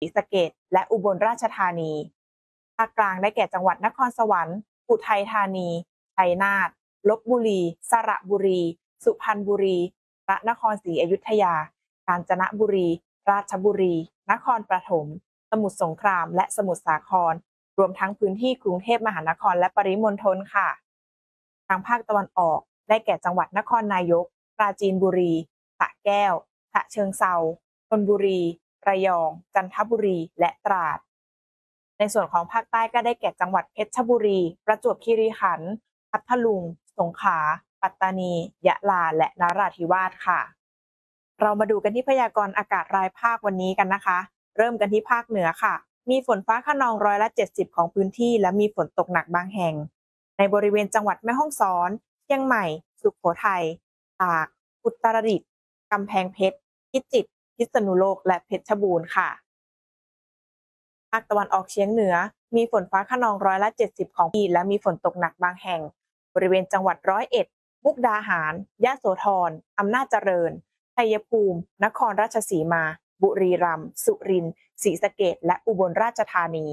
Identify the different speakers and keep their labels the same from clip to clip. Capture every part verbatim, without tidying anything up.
Speaker 1: ศรีสะเกษและอุบลราชธานีภาคกลางได้แก่จังหวัดนครสวรรค์อุทัยธานีชัยนาทลพบุรีสระบุรีสุพรรณบุรีพระนครศรีอยุธยากาญจนบุรีราชบุรีนครปฐมสมุทรสงครามและสมุทรสาครรวมทั้งพื้นที่กรุงเทพมหานครและปริมณฑลค่ะทางภาคตะวันออกได้แก่จังหวัดนครนายกปราจีนบุรีสระแก้วฉะเชิงเทราชลบุรีระยองจันทบุรีและตราดในส่วนของภาคใต้ก็ได้แก่จังหวัดเพชรบุรีประจวบคีรีขันธ์พัทลุงสงขลาปัตตานียะลาและนราธิวาสค่ะเรามาดูกันที่พยากรณ์อากาศรายภาควันนี้กันนะคะเริ่มกันที่ภาคเหนือค่ะมีฝนฟ้าคะนองร้อยละเจ็ดสิบของพื้นที่และมีฝนตกหนักบางแห่งในบริเวณจังหวัดแม่ฮ่องสอนเชียงใหม่สุโขทัยตากอุตรดิตถ์กำแพงเพชรพิจิตรพิษณุโลกและเพชรบูรณ์ค่ะภาคตะวันออกเฉียงเหนือมีฝนฟ้าคะนองร้อยละเจ็ดสิบของพื้นที่และมีฝนตกหนักบางแห่งบริเวณจังหวัดร้อยเอ็ดมุกดาหารยะโสธรอำนาจเจริญชัยภูมินครราชสีมาบุรีรัมย์สุรินทร์ศรีสะเกษและอุบลราชธานี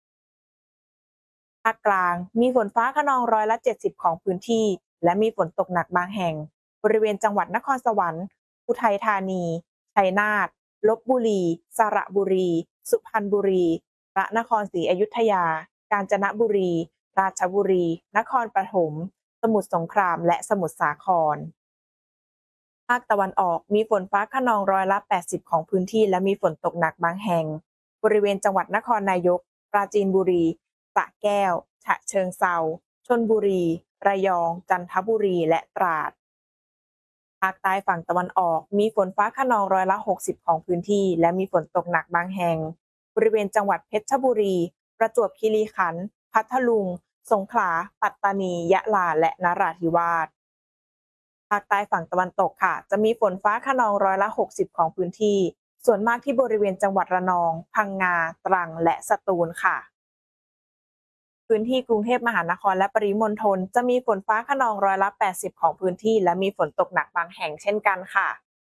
Speaker 1: ภาคกลางมีฝนฟ้าคะนองร้อยละเจ็ดสิบของพื้นที่และมีฝนตกหนักบางแห่งบริเวณจังหวัดนครสวรรค์อุทัยธานีชัยนาทลพบุรีสระบุรีสุพรรณบุรีพระนครศรีอยุธยากาญจนบุรีราชบุรีนครปฐมสมุทรสงครามและสมุทรสาครภาคตะวันออกมีฝนฟ้าคะนองร้อยละแปดสิบของพื้นที่และมีฝนตกหนักบางแห่งบริเวณจังหวัดนครนายกปราจีนบุรีสระแก้วฉะเชิงเทราชลบุรีระยองจันทบุรีและตราดภาคใต้ฝั่งตะวันออกมีฝนฟ้าคะนองร้อยละหกสิบของพื้นที่และมีฝนตกหนักบางแห่งบริเวณจังหวัดเพชรบุรีประจวบคีรีขันธ์พัทลุงสงขลาปัตตานียะลาและนราธิวาสภาคใต้ฝั่งตะวันตกค่ะจะมีฝนฟ้าคะนองร้อยละหกสิบของพื้นที่ส่วนมากที่บริเวณจังหวัดระนองพังงาตรังและสตูลค่ะพื้นที่กรุงเทพมหานครและปริมณฑลจะมีฝนฟ้าคะนองร้อยละแปดสิบของพื้นที่และมีฝนตกหนักบางแห่งเช่นกันค่ะ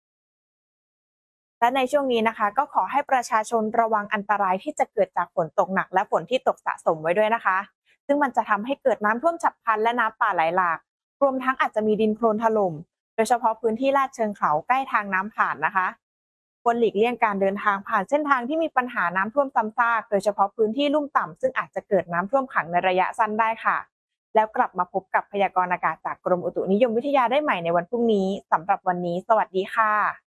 Speaker 1: และในช่วงนี้นะคะก็ขอให้ประชาชนระวังอันตรายที่จะเกิดจากฝนตกหนักและฝนที่ตกสะสมไว้ด้วยนะคะซึ่งมันจะทำให้เกิดน้ำท่วมฉับพลันและน้ำป่าไหลหลากรวมทั้งอาจจะมีดินโคลนถล่มโดยเฉพาะพื้นที่ลาดเชิงเขาใกล้ทางน้ำผ่านนะคะควรหลีกเลี่ยงการเดินทางผ่านเส้นทางที่มีปัญหาน้ำท่วมซ้ำซากโดยเฉพาะพื้นที่ลุ่มต่ำซึ่งอาจจะเกิดน้ำท่วมขังในระยะสั้นได้ค่ะแล้วกลับมาพบกับพยากรณ์อากาศจากกรมอุตุนิยมวิทยาได้ใหม่ในวันพรุ่งนี้สำหรับวันนี้สวัสดีค่ะ